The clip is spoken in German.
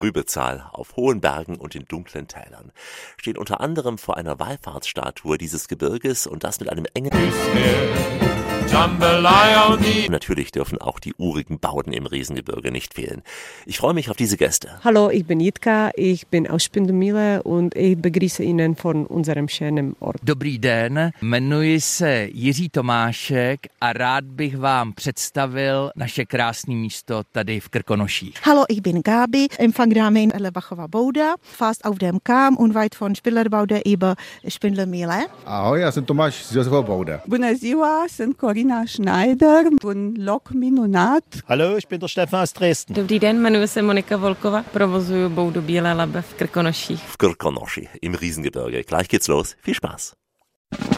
Rübezahl, auf hohen Bergen und in dunklen Tälern, stehen unter anderem vor einer Wallfahrtsstatue dieses Gebirges und das mit einem engen... Natürlich dürfen auch die urigen Bauden im Riesengebirge nicht fehlen. Ich freue mich auf diese Gäste. Hallo, ich bin Jitka, ich bin aus Spindlermühle und ich begrüße Ihnen von unserem schönen Ort. Dobrý den, jmenuji se Jiří Tomášek a rád bych vám představil naše krásné místo tady v Krkonoších. Hallo, ich bin Gabi, Empfangname in Lebachova Bouda, fast auf dem Kam und weit von Spindlerbouda über Spindlermühle. Ahoj, já jsem Tomáš z Josefova Bouda. Bună ziua, sunt Corina Schneider von Loc Minunat. Hallo, ich bin der Stefan aus Dresden. Dobrý den, jmenuji se Monika Volkova, provozuju Boudu Bílé Labe v Krkonoších. V Krkonoši im Riesengebirge. Gleich geht's los. Viel Spaß.